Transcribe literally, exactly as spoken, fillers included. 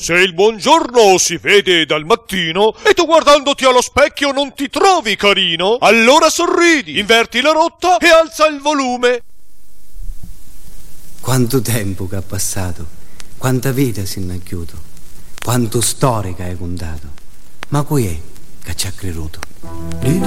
Se il buongiorno si vede dal mattino e tu guardandoti allo specchio non ti trovi carino, allora sorridi, inverti la rotta e alza il volume. Quanto tempo che ha passato, quanta vita si è innacchiuto, quanto storia che hai contato, ma qui è che ci ha creduto.